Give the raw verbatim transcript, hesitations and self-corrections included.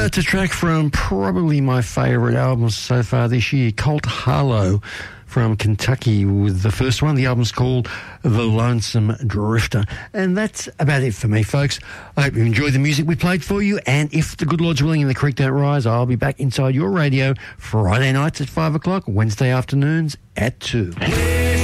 That's a track from probably my favourite album so far this year, Colt Harlow from Kentucky with the first one. The album's called The Lonesome Drifter. And that's about it for me, folks. I hope you enjoyed the music we played for you, and if the good Lord's willing and the creek don't rise, I'll be back inside your radio Friday nights at five o'clock, Wednesday afternoons at two.